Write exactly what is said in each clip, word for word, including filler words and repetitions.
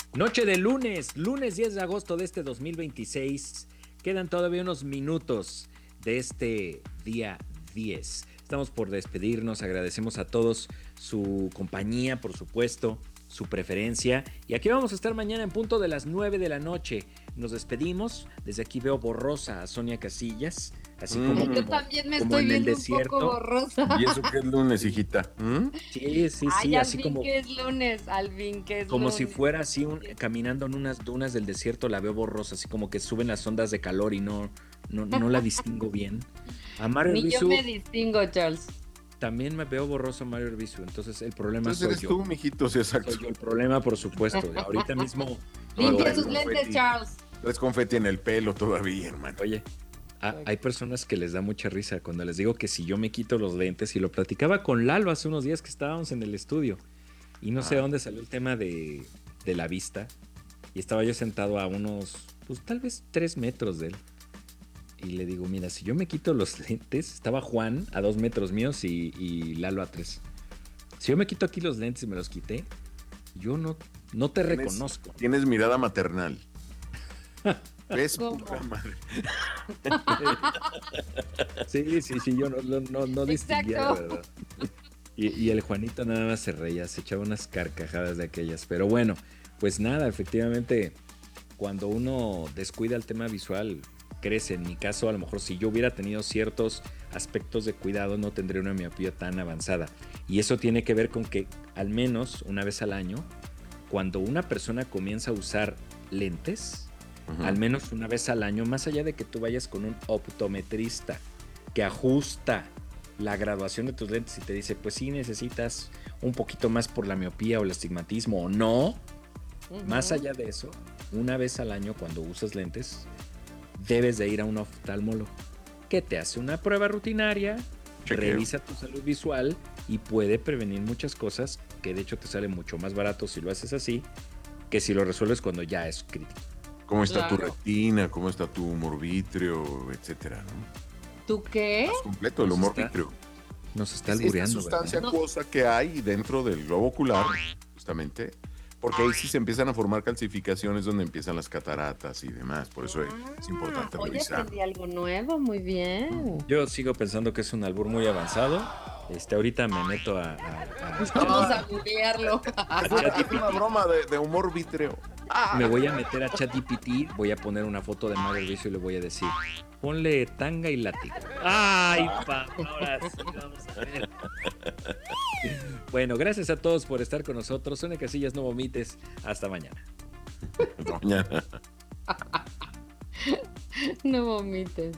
Noche de lunes, lunes diez de agosto de este dos mil veintiséis. Quedan todavía unos minutos de este día diez. Estamos por despedirnos, agradecemos a todos su compañía, por supuesto, su preferencia. Y aquí vamos a estar mañana en punto de las nueve de la noche. Nos despedimos. Desde aquí veo borrosa a Sonia Casillas. Así como, Yo como, también me como estoy en el viendo un desierto. poco borrosa. ¿Y eso qué es lunes, hijita? ¿Mm? Sí, sí, Ay, sí, al así fin como, que es lunes, al fin que es como lunes. si fuera así un- caminando en unas dunas del desierto, la veo borrosa, así como que suben las ondas de calor y no, no, no la distingo bien. A Mario Ni yo Arbizu me distingo, Charles. también me veo borroso a Mario Arbizu, entonces el problema Entonces soy eres yo. tú, mijito, sí, exacto. Soy yo el problema, por supuesto. Ahorita mismo, No, Limpia traes sus confeti. lentes, Charles. Traes confeti en el pelo todavía, hermano. oye, a- hay personas que les da mucha risa cuando les digo que si yo me quito los lentes, y lo platicaba con Lalo hace unos días que estábamos en el estudio, y no sé Ah. dónde salió el tema de, de la vista, y estaba yo sentado a unos, pues tal vez tres metros de él. Y le digo, mira, si yo me quito los lentes, estaba Juan a dos metros míos y, y Lalo a tres. Si yo me quito aquí los lentes y me los quité, yo no, no te Tienes- reconozco. Tienes mirada maternal. ¿Ves? ¿Cómo? Puta madre. Sí, sí, sí, yo no, no, no, no distinguía, la Exacto. verdad. Y, y el Juanito nada más se reía, se echaba unas carcajadas de aquellas. Pero bueno, pues nada, efectivamente, cuando uno descuida el tema visual, crece. En mi caso, a lo mejor si yo hubiera tenido ciertos aspectos de cuidado, no tendría una miopía tan avanzada. Y eso tiene que ver con que al menos una vez al año, cuando una persona comienza a usar lentes, Ujú. al menos una vez al año, más allá de que tú vayas con un optometrista que ajusta la graduación de tus lentes y te dice, pues sí necesitas un poquito más por la miopía o el astigmatismo o no, Ujú. más allá de eso, una vez al año cuando usas lentes, debes de ir a un oftalmólogo que te hace una prueba rutinaria, Chequeo. revisa tu salud visual y puede prevenir muchas cosas que de hecho te sale mucho más barato si lo haces así que si lo resuelves cuando ya es crítico. ¿Cómo está tu Claro. retina? ¿Cómo está tu humor vítreo? Etcétera, ¿no? ¿Tú qué? Más completo, el Pues humor está- vítreo. Nos está Es esta albureando, sustancia ¿verdad? acuosa que hay dentro del globo ocular, justamente, porque ahí sí se empiezan a formar calcificaciones donde empiezan las cataratas y demás. Por eso es importante Ah, Oye, revisar. aprendí algo nuevo, muy bien. Yo sigo pensando que es un albur muy avanzado. Este, ahorita me meto a, a- a- Vamos a googlearlo. Es una, es una broma de, de humor vítreo. me voy a meter a ChatGPT, voy a poner una foto de Mario Arbizu y le voy a decir, ponle tanga y látigo. Ay, pa, ahora sí, vamos a ver. Bueno, gracias a todos por estar con nosotros. Sonia Casillas, no vomites. Hasta mañana. Hasta mañana. No vomites.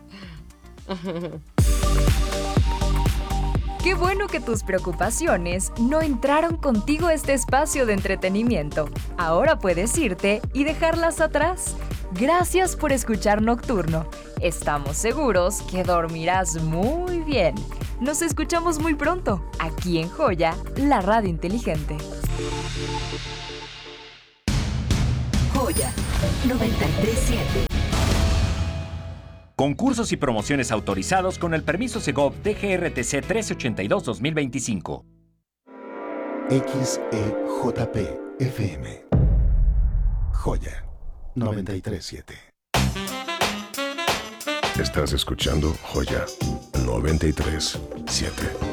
Qué bueno que tus preocupaciones no entraron contigo a este espacio de entretenimiento. Ahora puedes irte y dejarlas atrás. Gracias por escuchar Nocturno. Estamos seguros que dormirás muy bien. Nos escuchamos muy pronto, aquí en Joya, la radio inteligente. Joya noventa y tres punto siete. Concursos y promociones autorizados con el permiso Segov D G R T C trece ochenta y dos dos mil veinticinco. X E J P F M. Joya noventa y tres punto siete. Estás escuchando Joya noventa y tres punto siete.